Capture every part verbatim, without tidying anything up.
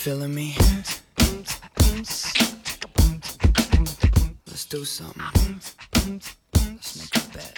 feeling me? Let's do something. Let's make a bet.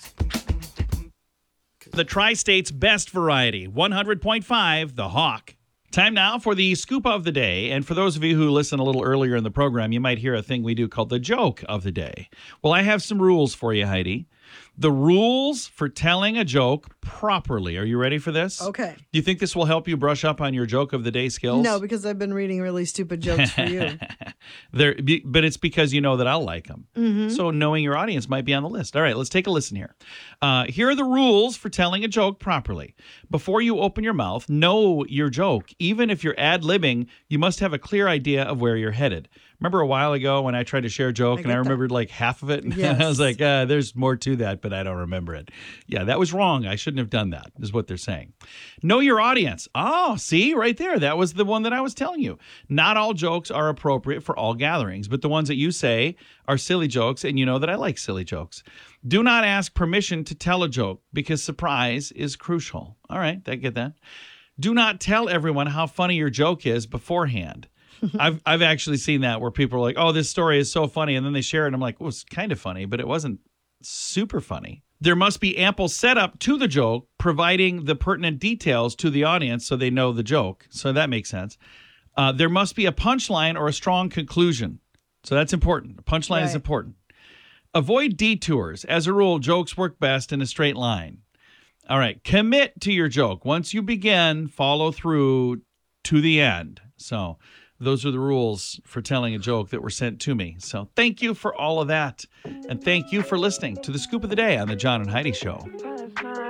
The Tri-State's best variety, one hundred point five, The Hawk. Time now for the scoop of the day. And for those of you who listen a little earlier in the program, you might hear a thing we do called the joke of the day. Well, I have some rules for you, Heidi. The rules for telling a joke properly. Are you ready for this? Okay. Do you think this will help you brush up on your joke of the day skills? No, because I've been reading really stupid jokes for you. There, but it's because you know that I'll like them. Mm-hmm. So knowing your audience might be on the list. All right, let's take a listen here. Uh, here are the rules for telling a joke properly. Before you open your mouth, know your joke. Even if you're ad-libbing, you must have a clear idea of where you're headed. Remember a while ago when I tried to share a joke I and I get that. remembered like half of it? And Yes. I was like, uh, there's more to that, but I don't remember it. Yeah, that was wrong. I shouldn't have done that, is what they're saying. Know your audience. Oh, see, right there. That was the one that I was telling you. Not all jokes are appropriate for all gatherings, but the ones that you say are silly jokes, and you know that I like silly jokes. Do not ask permission to tell a joke because surprise is crucial. All right, I get that. Do not tell everyone how funny your joke is beforehand. I've I've actually seen that where people are like, oh, this story is so funny. And then they share it. And I'm like, well, it's kind of funny, but it wasn't super funny. There must be ample setup to the joke, providing the pertinent details to the audience so they know the joke. So that makes sense. Uh, there must be a punchline or a strong conclusion. So that's important. A punchline Right. is important. Avoid detours. As a rule, jokes work best in a straight line. All right. Commit to your joke. Once you begin, follow through to the end. So those are the rules for telling a joke that were sent to me. So thank you for all of that. And thank you for listening to the Scoop of the Day on the John and Heidi Show.